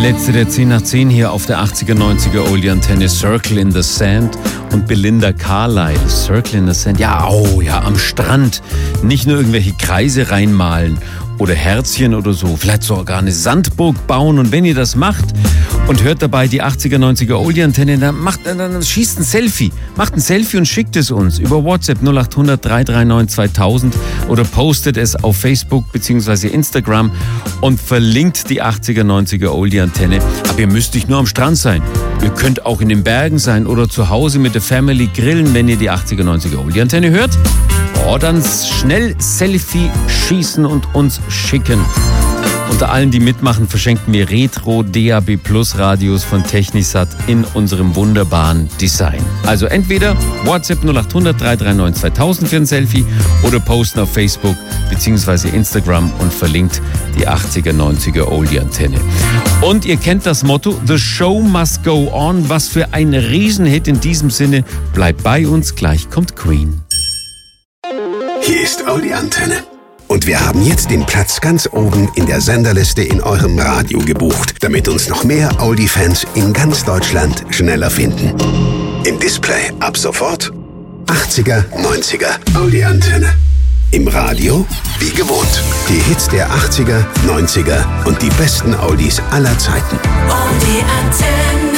letzte der 10 nach 10 hier auf der 80er, 90er Oldie Antenne. Circle in the Sand und Belinda Carlisle. Circle in the Sand, ja, am Strand. Nicht nur irgendwelche Kreise reinmalen oder Herzchen oder so. Vielleicht sogar eine Sandburg bauen. Und wenn ihr das macht und hört dabei die 80er, 90er Oldie Antenne, dann schießt ein Selfie. Macht ein Selfie und schickt es uns über WhatsApp 0800 339 2000 oder postet es auf Facebook bzw. Instagram und verlinkt die 80er, 90er Oldie Antenne. Aber ihr müsst nicht nur am Strand sein. Ihr könnt auch in den Bergen sein oder zu Hause mit der Family grillen, wenn ihr die 80er, 90er Oldie Antenne hört. Dann schnell Selfie schießen und uns schicken. Unter allen, die mitmachen, verschenken wir Retro DAB Plus Radios von Technisat in unserem wunderbaren Design. Also entweder WhatsApp 0800 339 2000 für ein Selfie oder posten auf Facebook bzw. Instagram und verlinkt die 80er, 90er Oldie Antenne. Und ihr kennt das Motto, The Show Must Go On. Was für ein Riesenhit in diesem Sinne. Bleibt bei uns, gleich kommt Queen. Hier ist Oldie Antenne. Und wir haben jetzt den Platz ganz oben in der Senderliste in eurem Radio gebucht, damit uns noch mehr Oldie-Fans in ganz Deutschland schneller finden. Im Display ab sofort 80er, 90er Oldie Antenne. Im Radio wie gewohnt. Die Hits der 80er, 90er und die besten Oldies aller Zeiten. Oldie Antenne.